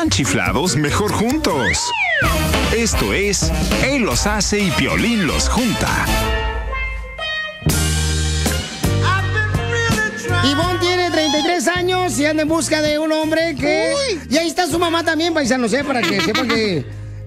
están chiflados, mejor juntos. Esto es Él los hace y Piolín los junta. Ivonne tiene 33 años y anda en busca de un hombre que... Uy. Y ahí está su mamá también, paisanos, para que sepan que...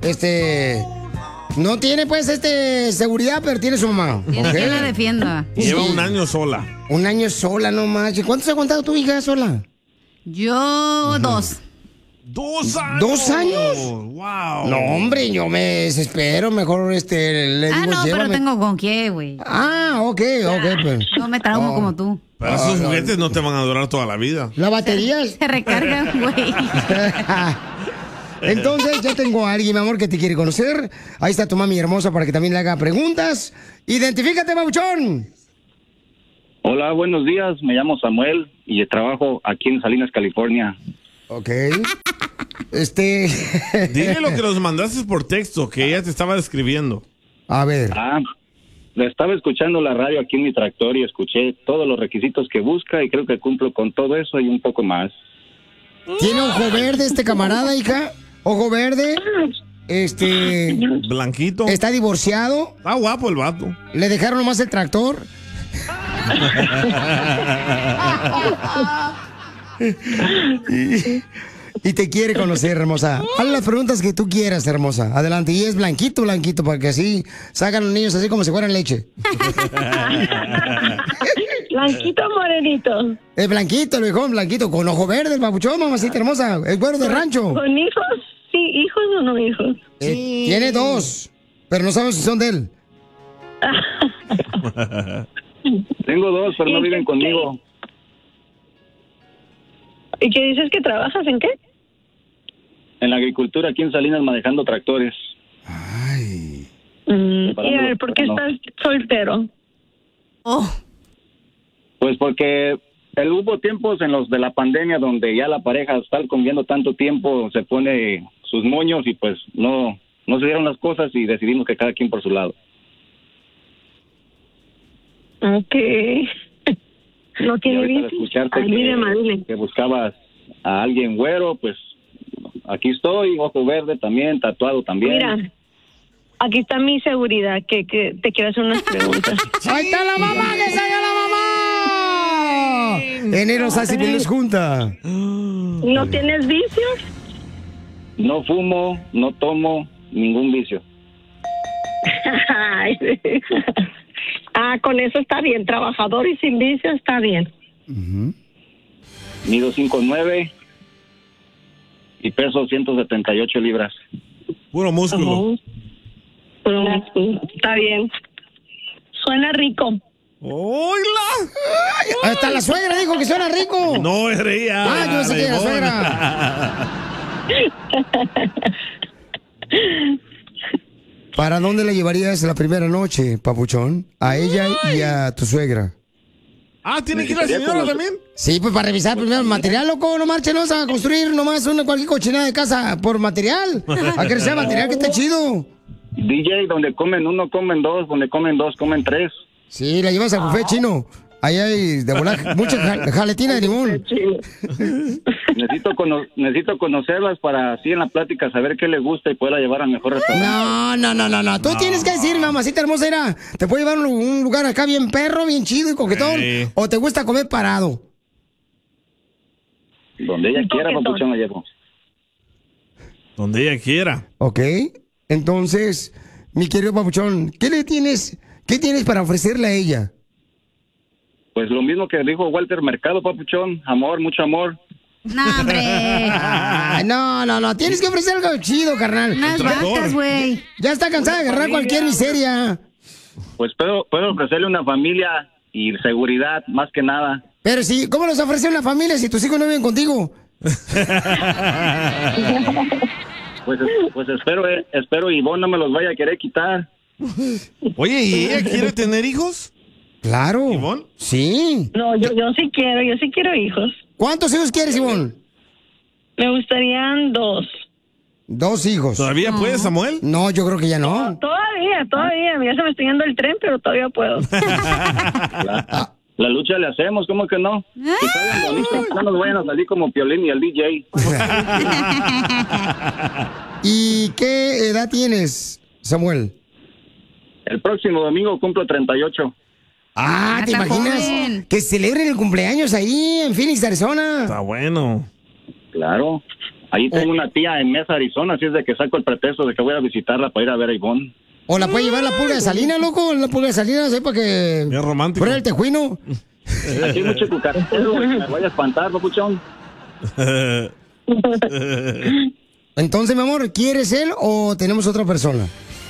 No tiene, pues, seguridad, pero tiene su mamá. Tiene que la defienda. Lleva un año sola. Un año sola, no manches. ¿Cuánto se ha contado tu hija sola? Yo, 2. 2 años. 2 años. Wow. No, hombre, yo me desespero. Mejor le digo, no, llévame. pero tengo con qué, güey. Ok, pues. No me traumo como tú. Pero esos juguetes no te van a durar toda la vida. ¿Las baterías? Se recargan, güey. Entonces, ya tengo a alguien, mi amor, que te quiere conocer. Ahí está tu mami hermosa para que también le haga preguntas. Identifícate, babuchón. Hola, buenos días. Me llamo Samuel y trabajo aquí en Salinas, California. Ok. Dile lo que nos mandaste por texto, que ella te estaba describiendo. A ver. Estaba escuchando la radio aquí en mi tractor y escuché todos los requisitos que busca y creo que cumplo con todo eso y un poco más. ¿Tiene ojo verde este camarada, hija? ¿Ojo verde? Blanquito. ¿Está divorciado? Está guapo el vato. ¿Le dejaron nomás el tractor? y te quiere conocer, hermosa. Haz las preguntas que tú quieras, hermosa. Adelante. Y es blanquito, para que así salgan los niños así como si fueran leche. Blanquito, morenito. Es blanquito, el viejón, blanquito, con ojo verde, el babuchón, mamacita hermosa. Es güero de rancho. ¿Con hijos? Sí, hijos o no hijos. Tiene 2, pero no sabemos si son de él. Tengo 2, pero no viven conmigo. ¿Y qué dices que trabajas en qué? En la agricultura aquí en Salinas manejando tractores. Ay. Y a ver, ¿por qué estás soltero? Pues porque hubo tiempos en los de la pandemia donde ya la pareja estar conviviendo tanto tiempo se pone sus moños y pues no se dieron las cosas y decidimos que cada quien por su lado. Ok. No tiene vicio. Escucharte que buscabas a alguien güero, pues aquí estoy, ojo verde también, tatuado también. Mira, aquí está mi seguridad, que te quiero hacer unas preguntas. ¡Ahí está la mamá! ¡Que salga la mamá! Enero así los junta. ¿No tienes vicios? No fumo, no tomo, ningún vicio. Con eso está bien, trabajador y sin vicio está bien. Mido 5'9" y peso 178 libras. Puro músculo. Puro músculo. Está bien. Suena rico. ¡Hola! Hasta la suegra dijo que suena rico. No, es ella. Yo pensé que era la suegra. ¿Para dónde la llevarías la primera noche, papuchón? A ella y a tu suegra. ¿Tiene que ir la señora también? Sí, pues para revisar primero el material, loco. No marchenos a construir nomás cualquier cochinada de casa por material. A que sea material que esté chido. DJ, donde comen uno, comen dos, donde comen dos, comen tres. Sí, la llevas al buffet chino. Ahí hay de volar mucha jaletina de limón. Necesito conocerlas para así en la plática saber qué les gusta y poderla llevar a mejor restaurante. No. Tú tienes que decir, mamacita hermosa, te puedo llevar a un lugar acá bien perro, bien chido y coquetón. Sí. ¿O te gusta comer parado? Donde ella quiera, papuchón, la llevo. Donde ella quiera. Ok. Entonces, mi querido papuchón, ¿qué tienes para ofrecerle a ella? Pues lo mismo que dijo Walter Mercado, papuchón. Amor, mucho amor. No, hombre. No. Tienes que ofrecer algo chido, carnal. Unas vacas, güey. Ya está cansada de agarrar cualquier miseria. Pues puedo ofrecerle una familia y seguridad, más que nada. Pero sí, ¿cómo nos ofrece una familia si tus hijos no viven contigo? Pues espero Ivonne no me los vaya a querer quitar. Oye, ¿y ella quiere tener hijos? Claro. ¿Ivonne? Sí. No, yo sí quiero hijos. ¿Cuántos hijos quieres, Ivonne? Me gustarían 2. 2 hijos. ¿Todavía puedes, Samuel? No, yo creo que ya no. Todavía. Ya se me está yendo el tren, pero todavía puedo. La lucha le hacemos, ¿cómo que no? Si salen bonitos, no nos vayan a salir como Piolín y el DJ. ¿Y qué edad tienes, Samuel? El próximo domingo cumplo 38. Ah, ¿te Está imaginas joven. que celebren el cumpleaños ahí en Phoenix, Arizona? Está bueno. Claro. Ahí tengo una tía en Mesa, Arizona, así es de que saco el pretexto de que voy a visitarla para ir a ver a Ivonne. ¿O la puede llevar la pulga de Salinas, loco? La pulga de Salinas, para que... Bien romántico. Fuera el tejuino. Aquí hay mucho cucarachero, me voy a espantar, papuchón. Entonces, mi amor, ¿quieres él o tenemos otra persona?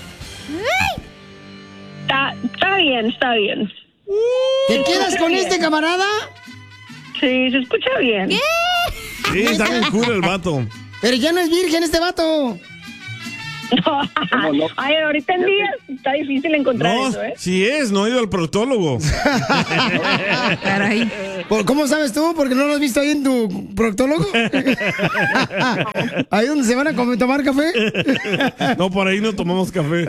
Está bien, está bien. ¿Te quedas con este camarada? Sí, se escucha bien. Sí, está bien cool el vato. Pero ya no es virgen este vato. ¿Cómo no? Ay, ahorita en día está difícil encontrar No, eso, ¿eh? sí es, no he ido al proctólogo. Caray. ¿Cómo sabes tú? ¿Porque no lo has visto ahí en tu proctólogo? ¿Ahí donde se van a tomar café? No, por ahí no tomamos café.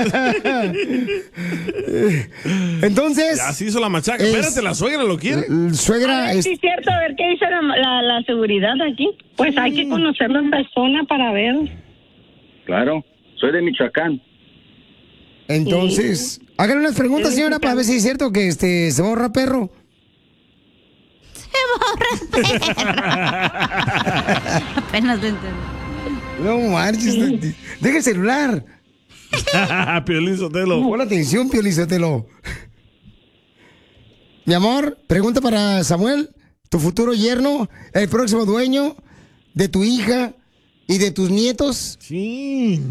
Entonces... Ya se hizo la machaca. Espérate, la suegra lo quiere. Suegra... A ver, sí, es cierto, a ver qué dice la seguridad aquí. Pues hay que conocerlo en persona para ver. Claro, soy de Michoacán. Entonces, háganle unas preguntas, señora, para ver si es cierto que se va a ahorrar perro. Apenas lo entendí. No marches, deja el celular. Piolín Sotelo. Pon atención, Piolín Sotelo. Mi amor, pregunta para Samuel, tu futuro yerno, el próximo dueño de tu hija y de tus nietos. Sí.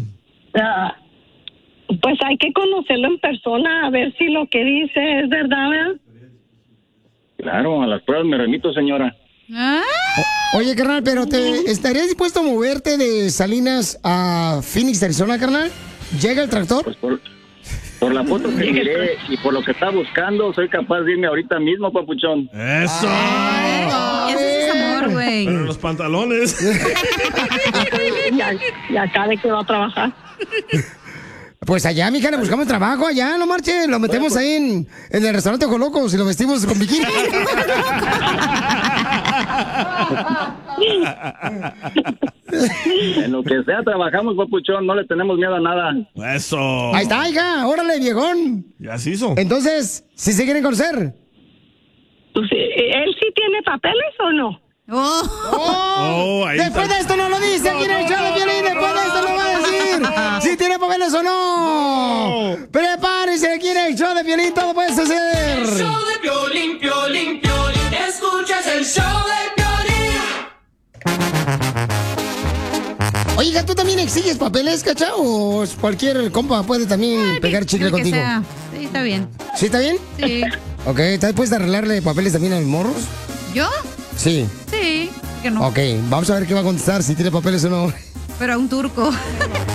Pues hay que conocerlo en persona, a ver si lo que dice es verdad, ¿verdad? Claro, a las pruebas me remito, señora. ¿Ah? Oye, carnal, pero ¿estarías dispuesto a moverte de Salinas a Phoenix, Arizona, carnal? ¿Llega el tractor? Pues por la foto que miré y por lo que está buscando, soy capaz de irme ahorita mismo, papuchón. Eso. Ese es amor, güey. Pero los pantalones. Y acá de que va a trabajar. Pues allá, mija, le buscamos trabajo, allá, no marche, lo metemos ahí en el restaurante Jolocos y lo vestimos con bikini. En lo que sea trabajamos, papuchón, no le tenemos miedo a nada. Eso. Ahí está, hija, órale, viejón. Ya se hizo. Entonces, ¿si se quieren conocer? Pues, ¿él sí tiene papeles o no? Oh, ahí Después está. de esto no lo dice aquí en el show de Piolín, después de esto lo va a decir si tiene papeles o no. Prepárense aquí en el show de Piolín, todo puede suceder. El show de Piolín, Piolín, Piolín. Escuchas el show de Piolín. Oiga, ¿tú también exiges papeles, cacha? ¿O cualquier compa puede también pegar chicle El que contigo? sea. Sí, está bien. ¿Sí está bien? Sí. Ok, ¿estás dispuesta a arreglarle papeles también a los morros? ¿Yo? Sí. Sí. Que no. Ok, vamos a ver qué va a contestar, si tiene papeles o no. Pero a un turco.